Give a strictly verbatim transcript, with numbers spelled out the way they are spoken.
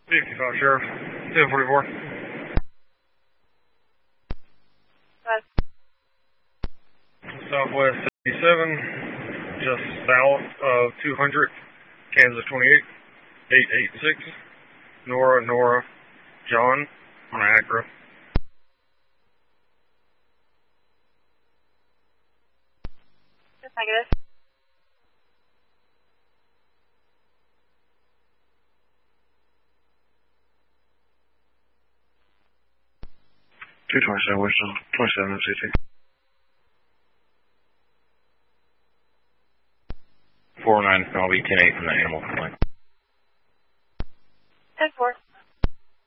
fifty-five, Sheriff. ten forty-four. Five. Southwest seventy-seven, just south of two hundred, Kansas twenty-eight, eight eight six, Nora, Nora, John, on Acura. Just negative. two twenty-seven, West twenty-seven, M C T. four nine, I'll be ten eight from the animal complaint.